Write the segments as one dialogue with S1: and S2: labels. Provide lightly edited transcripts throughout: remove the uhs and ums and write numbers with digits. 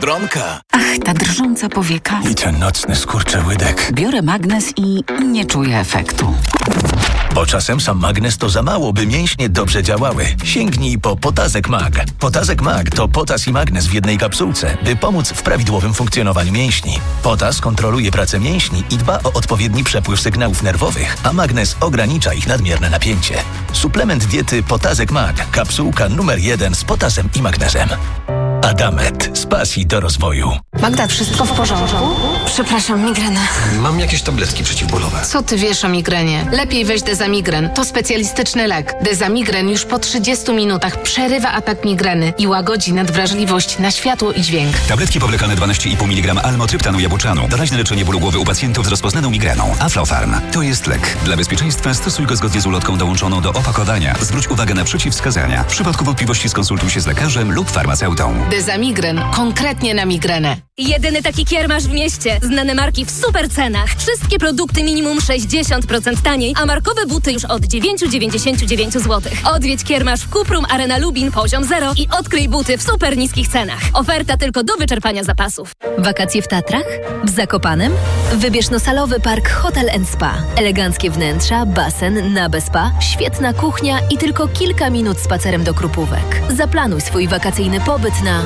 S1: Biedronka.
S2: Ach, ta drżąca powieka.
S1: I ten nocny skurczyłydek.
S2: Biorę magnes i nie czuję efektu.
S1: Bo czasem sam magnes to za mało, by mięśnie dobrze działały. Sięgnij po Potazek Mag. Potazek Mag to potas i magnes w jednej kapsułce, by pomóc w prawidłowym funkcjonowaniu mięśni. Potas kontroluje pracę mięśni i dba o odpowiedni przepływ sygnałów nerwowych, a magnes ogranicza ich nadmierne napięcie. Suplement diety Potazek Mag. Kapsułka numer 1 z potasem i magnezem. Adamet. Z pasji do rozwoju.
S3: Magda, wszystko w porządku?
S4: Przepraszam, migrena.
S5: Mam jakieś tabletki przeciwbólowe.
S4: Co ty wiesz o migrenie? Lepiej weź Dezamigren. To specjalistyczny lek. Dezamigren już po 30 minutach przerywa atak migreny i łagodzi nadwrażliwość na światło i dźwięk.
S6: Tabletki powlekane 12,5 mg almotryptanu jabłczanu. Doraźne leczenie bólu głowy u pacjentów z rozpoznaną migreną. Aflofarm. To jest lek. Dla bezpieczeństwa stosuj go zgodnie z ulotką dołączoną do opakowania. Zwróć uwagę na przeciwwskazania. W przypadku wątpliwości skonsultuj się z lekarzem lub farmaceutą.
S4: Dezamigren. Konkretnie na migrenę.
S7: Jedyny taki kiermasz w mieście. Znane marki w super cenach. Wszystkie produkty minimum 60% taniej, a markowe buty już od 9,99 zł. Odwiedź kiermasz w Cuprum Arena Lubin poziom 0 i odkryj buty w super niskich cenach. Oferta tylko do wyczerpania zapasów.
S8: Wakacje w Tatrach? W Zakopanem? Wybierz Nosalowy Park Hotel & Spa. Eleganckie wnętrza, basen, nabę spa, świetna kuchnia i tylko kilka minut spacerem do Krupówek. Zaplanuj swój wakacyjny pobyt na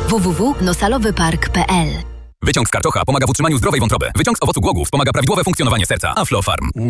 S8: www.nosalowypark.pl.
S6: Wyciąg z karczocha pomaga w utrzymaniu zdrowej wątroby. Wyciąg z owocu głogów pomaga prawidłowe funkcjonowanie serca. Aflofarm.